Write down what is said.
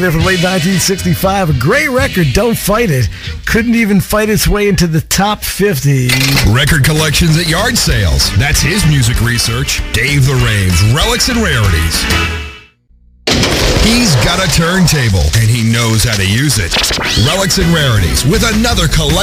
From late 1965, a great record, Don't Fight It. Couldn't even fight its way into the top 50. Record collections at yard sales. That's his music research. Dave the Raves, Relics and Rarities. He's got a turntable, and he knows how to use it. Relics and Rarities with another collection.